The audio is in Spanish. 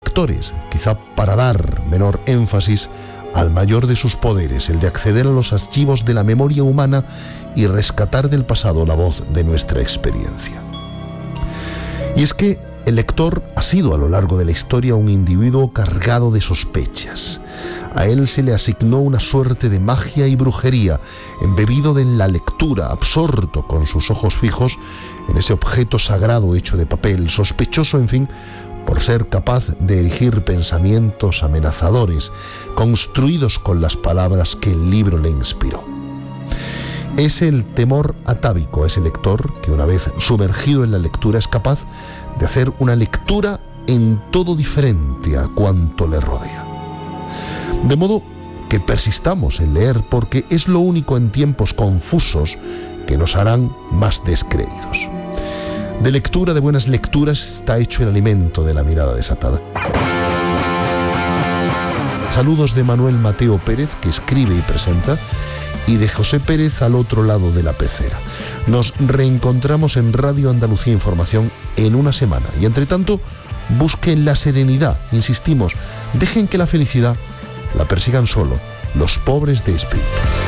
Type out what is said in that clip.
lectores, quizá para dar menor énfasis al mayor de sus poderes, el de acceder a los archivos de la memoria humana y rescatar del pasado la voz de nuestra experiencia. Y es que el lector ha sido a lo largo de la historia un individuo cargado de sospechas. A él se le asignó una suerte de magia y brujería, embebido en la lectura, absorto con sus ojos fijos en ese objeto sagrado hecho de papel, sospechoso, en fin, por ser capaz de erigir pensamientos amenazadores, construidos con las palabras que el libro le inspiró. Es el temor atávico a ese lector que, una vez sumergido en la lectura, es capaz de hacer una lectura en todo diferente a cuanto le rodea. De modo que persistamos en leer, porque es lo único en tiempos confusos que nos harán más descreídos. De lectura, de buenas lecturas, está hecho el alimento de la mirada desatada. Saludos de Manuel Mateo Pérez, que escribe y presenta, y de José Pérez al otro lado de la pecera. Nos reencontramos en Radio Andalucía Información en una semana. Y entre tanto, busquen la serenidad, insistimos, dejen que la felicidad la persigan solo los pobres de espíritu.